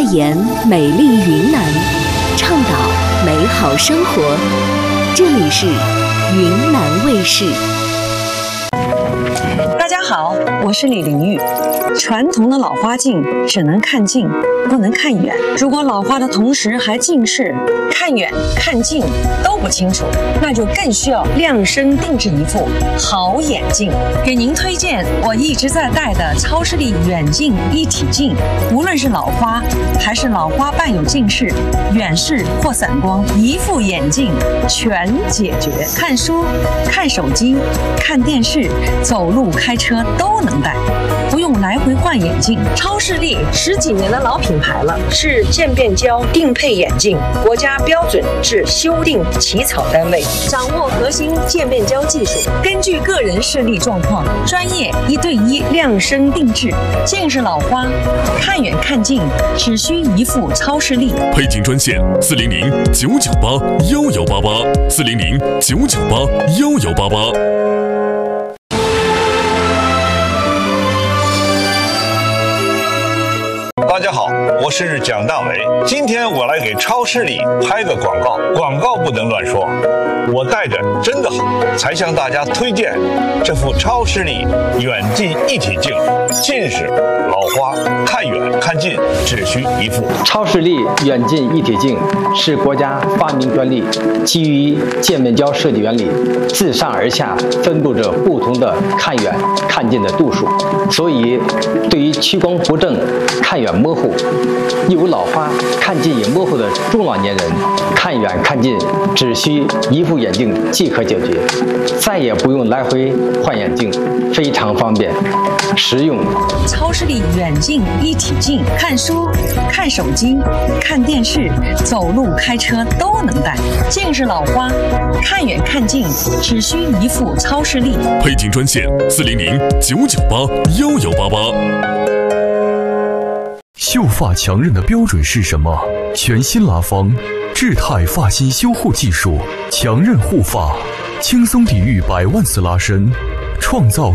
言美丽云南，倡导美好生活。这里是云南卫视。 大家好，我是李玲玉。传统的老花镜只能看近，不能看远。如果老花的同时还近视，看远看近都不清楚，那就更需要量身定制一副好眼镜。给您推荐我一直在戴的超视力远近一体镜，无论是老花还是老花伴有近视、远视或散光，一副眼镜全解决。看书、看手机、看电视、走路、开车都能戴，不用来回换眼镜。超视力10几年的老品牌了，是渐变焦定配眼镜国家标准制修订起草单位，掌握核心渐变焦技术，根据个人视力状况，专业1对1量身定制。近视老花看远看近只需一副超视力。 配镜专线400-998-1188，400-998-1188。 大家好，我是蒋大为。今天我来给超视力拍个广告，广告不能乱说。我戴着真的好，才向大家推荐这副超视力远近一体镜。近视、老花看远看近只需一副。 超视力远近一体镜是国家发明专利，基于渐变焦设计原理，自上而下分布着不同的看远看近的度数，所以对于屈光不正、看远模糊、有老花看近也模糊的中老年人，看远看近只需一副眼镜即可解决，再也不用来回换眼镜，非常方便实用。 超视力远近一体镜，看书、看手机、看电视、走路、开车都能戴。近视老花看远看近只需一副超视力。 配镜专线400-998-1188。 秀发强韧的标准是什么？全新拉芳智泰发型修护技术，强韧护发，轻松抵御100万次拉伸，创造